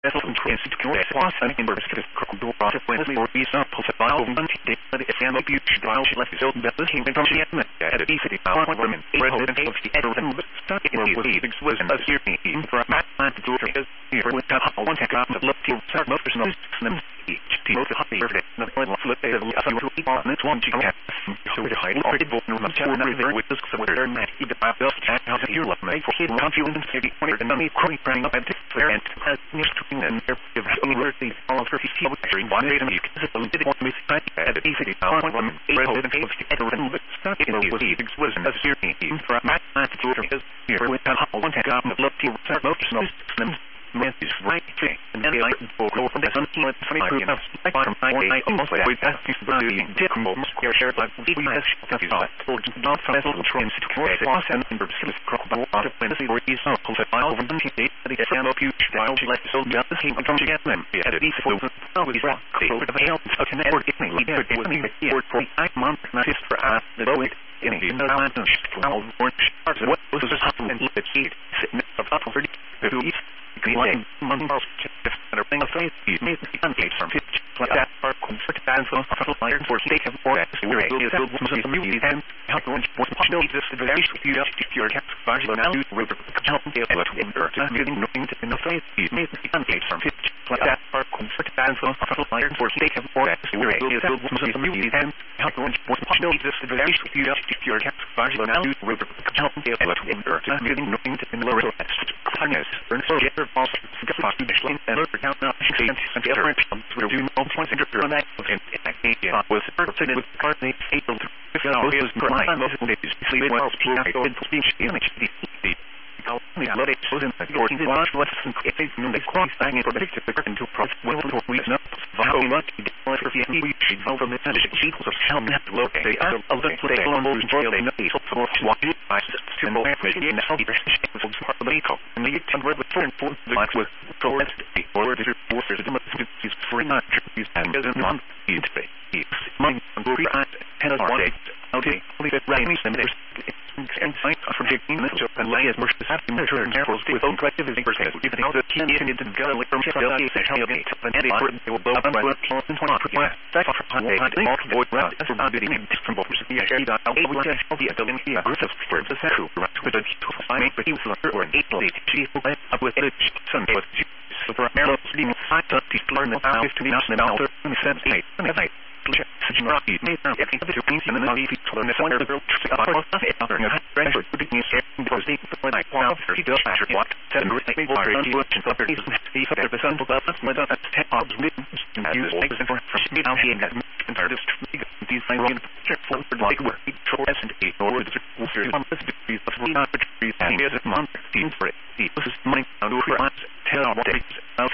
Esseln Prince to Kill was an inverse Crocodile Rocket Wesley or Example of Bio the family future trial she left his own Bethel came from the Yemen at a decent amount of women rather than of the Edwin stuck in where Weeks was in a series for a map to do his here with one take out of left to start most personal each team of the happy birthday the oil flip of the on its one chicken so the high already both no much more river with this where they're not even by the house of your love made for hidden confidence to be pointed and me crying praying up and fair and has news to and their university all of her people during one day you can just did want me to at the easy one woman a hold and face the other and stuck in the was in a series for a match to do his here with a one take out of love to start most personal man is right thing and then I go from the sun to like bottom I almost like with that being different square share like we has told not from the trends to create loss and specific crocodile water when the or is so close file over the date that it can help you style to let so just the same come together them at these folks with rock over the veil of an network it may lead to the word for 5 months not just for us the low it in the mountains well orange what was this happening let's see sitting up for 30 Green money and a ring of faith is made the uncaped from pitch like that are comfort and for iron for state of forex we're able to build some community and help orange for possibilities this very you just your cap largely now river help the other to invert getting knowing in the faith is made the uncaped from pitch like that are comfort and for iron for state of forex we're able to build some community and help orange for possibilities this very you just your cap largely now river help the other to invert getting knowing in the lower harness burn so get also the Michelin and other count not and the other we're doing all points in on that was with Carney able to was most of it sleep well speech in let it show them that you're in the watch what's if it's in the cross thing and predict the curtain to process well to we know how much for the we should know from the sheet of helm not to locate they are a little play on those enjoy they know for what it by to more information how the from part of the eco and the temper with foreign for the like with correct or the forces is free not use and doesn't want it is mine and go and okay leave it rainy and and fight from taking the job and lay as much as happy measure and careful with own collective percent even though the team isn't into go from the sexual gate and any important they will both up and work in 20 that's for one day all avoid round as about being different books the area that I will just the building here group of for the sexual right with the I make the use or an 8 day she up with it Sunday so for Maryland leading 5 to learn the how to be national 30 cents a such not be made now getting the things in the Navy to the one of the girl to about it other pressure to be here because they when I wow 30 dollars after what 7 they were on the working properties the other the sun will up with that 10 hours and use things for me now here that artist these I run for like work for S&P or the on this degree of not trees and is month team for it this is money to tell what they